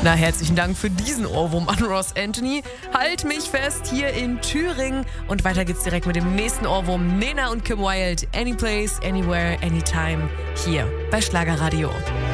Na, herzlichen Dank für diesen Ohrwurm an Ross Anthony. Halt mich fest hier in Thüringen. Und weiter geht's direkt mit dem nächsten Ohrwurm. Nena und Kim Wilde. Anyplace, anywhere, anytime. Hier bei Schlagerradio.